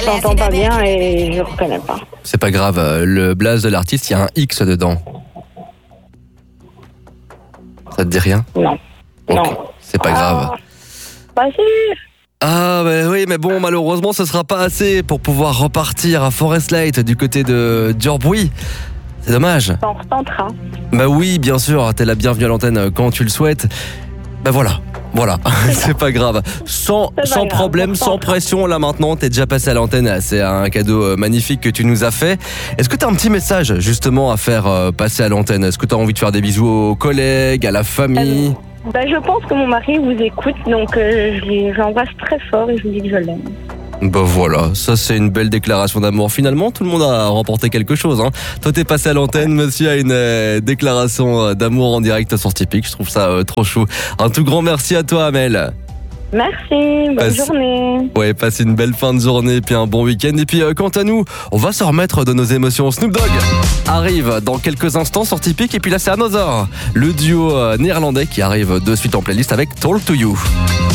t'entends pas bien et je reconnais pas. C'est pas grave, le blaze de l'artiste, il y a un X dedans. Ça te dit rien? Non. Ok, Non. c'est pas grave. Pas sûr. Ah bah oui, mais bon, malheureusement ce sera pas assez pour pouvoir repartir à Forest Light du côté de Durbuy. C'est dommage. On retentera. Bah oui, bien sûr, t'es la bienvenue à l'antenne quand tu le souhaites. Bah voilà, c'est pas grave. Sans grave, problème, sans pression, là maintenant, t'es déjà passé à l'antenne. C'est un cadeau magnifique que tu nous as fait. Est-ce que t'as un petit message justement à faire passer à l'antenne? Est-ce que t'as envie de faire des bisous aux collègues, à la famille? Je pense que mon mari vous écoute, donc je l'embrasse très fort et je lui dis que je l'aime. Bah voilà, ça c'est une belle déclaration d'amour. Finalement, tout le monde a remporté quelque chose. Hein. Toi, t'es passé à l'antenne, monsieur a une déclaration d'amour en direct sur Tipeee. Je trouve ça trop chou. Un tout grand merci à toi, Amel. Merci, bonne journée. Ouais, passe une belle fin de journée et puis un bon week-end. Et puis quant à nous, on va se remettre de nos émotions. Snoop Dogg arrive dans quelques instants sur Tipeee. Et puis là, c'est Another, le duo néerlandais qui arrive de suite en playlist avec Talk to You.